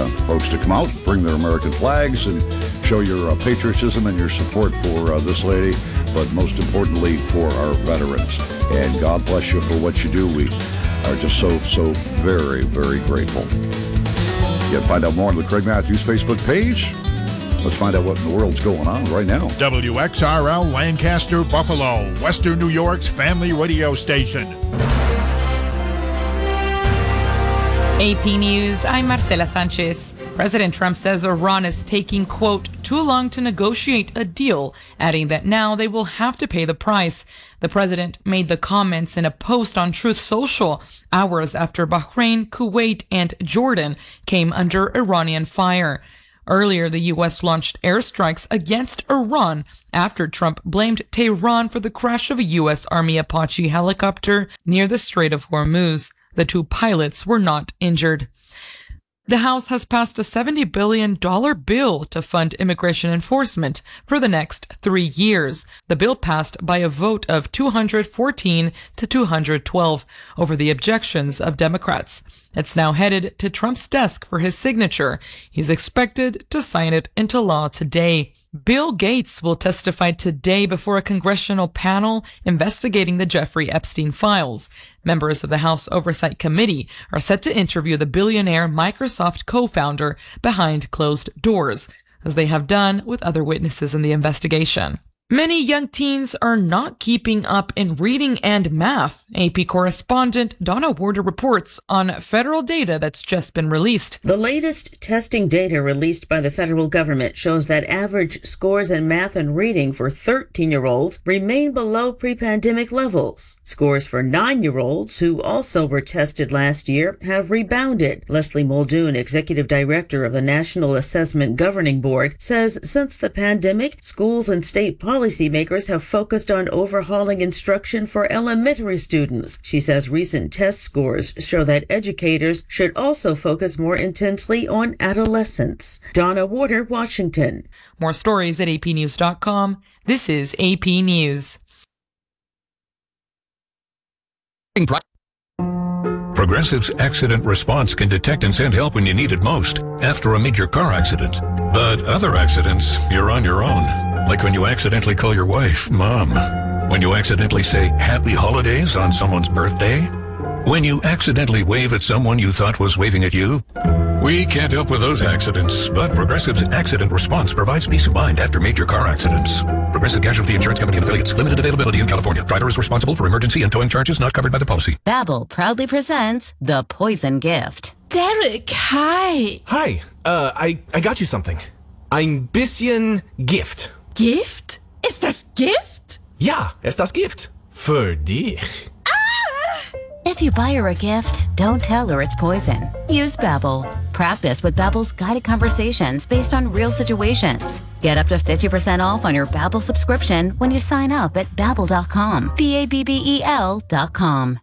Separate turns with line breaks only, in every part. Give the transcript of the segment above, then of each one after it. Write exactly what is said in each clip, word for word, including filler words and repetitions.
uh, folks to come out, bring their American flags, and show your uh, patriotism and your support for uh, this lady, but most importantly for our veterans. And God bless you for what you do. We are just so, so very, very grateful. You can find out more on the Craig Matthews Facebook page. Let's find out what in the world's going on right now.
W X R L Lancaster, Buffalo, Western New York's family radio station.
A P News, I'm Marcela Sanchez. President Trump says Iran is taking, quote, too long to negotiate a deal, adding that now they will have to pay the price. The president made the comments in a post on Truth Social hours after Bahrain, Kuwait, and Jordan came under Iranian fire. Earlier, the U S launched airstrikes against Iran after Trump blamed Tehran for the crash of a U S Army Apache helicopter near the Strait of Hormuz. The two pilots were not injured. The House has passed a seventy billion dollars bill to fund immigration enforcement for the next three years. The bill passed by a vote of two hundred fourteen to two hundred twelve over the objections of Democrats. It's now headed to Trump's desk for his signature. He's expected to sign it into law today. Bill Gates will testify today before a congressional panel investigating the Jeffrey Epstein files. Members of the House Oversight Committee are set to interview the billionaire Microsoft co-founder behind closed doors, as they have done with other witnesses in the investigation. Many young teens are not keeping up in reading and math. A P correspondent Donna Warder reports on federal data that's just been released.
The latest testing data released by the federal government shows that average scores in math and reading for thirteen-year-olds remain below pre-pandemic levels. Scores for nine-year-olds, who also were tested last year, have rebounded. Leslie Muldoon, executive director of the National Assessment Governing Board, says since the pandemic, schools and state policymakers have focused on overhauling instruction for elementary students. She says recent test scores show that educators should also focus more intensely on adolescents. Donna Warder, Washington.
More stories at A P news dot com. This is A P News.
Progressive's accident response can detect and send help when you need it most after a major car accident. But other accidents, you're on your own. Like when you accidentally call your wife Mom. When you accidentally say Happy Holidays on someone's birthday. When you accidentally wave at someone you thought was waving at you. We can't help with those accidents, but Progressive's accident response provides peace of mind after major car accidents. Progressive Casualty Insurance Company and affiliates. Limited availability in California. Driver is responsible for emergency and towing charges not covered by the policy.
Babbel proudly presents The Poison Gift.
Derek, hi.
Hi. Uh, I, I got you something. Ein bisschen Gift.
Gift? Ist das Gift?
Ja, ist das Gift. Für dich.
If you buy her a gift, don't tell her it's poison. Use Babbel. Practice with Babbel's guided conversations based on real situations. Get up to fifty percent off on your Babbel subscription when you sign up at babbel dot com. B A B B E L dot com.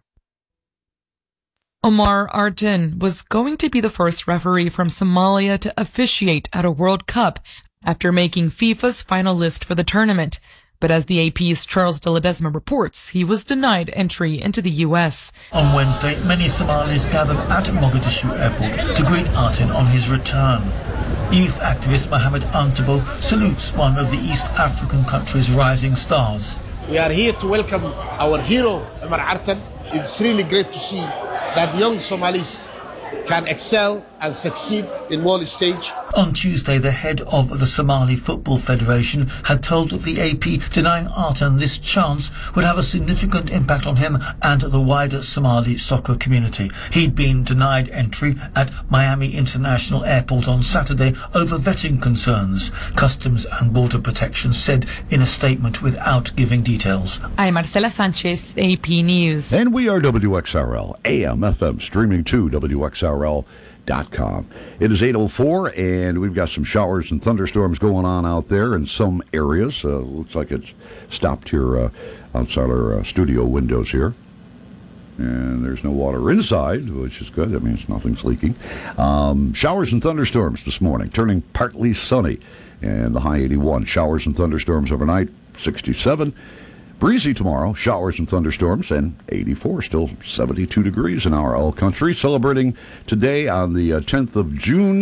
Omar Artan was going to be the first referee from Somalia to officiate at a World Cup after making FIFA's final list for the tournament. But as the A P's Charles de Ledesma reports, he was denied entry into the U S.
On Wednesday, many Somalis gathered at Mogadishu airport to greet Artan on his return. Youth activist Mohamed Antabo salutes one of the East African country's rising stars.
We are here to welcome our hero, Omar Artan. It's really great to see that young Somalis can excel and succeed in world stage.
On Tuesday, the head of the Somali Football Federation had told the A P denying Artan this chance would have a significant impact on him and the wider Somali soccer community. He'd been denied entry at Miami International Airport on Saturday over vetting concerns, Customs and Border Protection said in a statement without giving details.
I'm Marcela Sanchez, A P News.
And we are W X R L, A M F M, streaming to W X R L dot com. It is eight oh four, and we've got some showers and thunderstorms going on out there in some areas. Uh, looks like it's stopped here uh, outside our uh, studio windows here. And there's no water inside, which is good. That means nothing's leaking. Um, showers and thunderstorms this morning, turning partly sunny. And the high eighty-one. Showers and thunderstorms overnight, sixty-seven. Breezy tomorrow, showers and thunderstorms, and eighty-four, still seventy-two degrees in our all country. Celebrating today on the uh, tenth of June.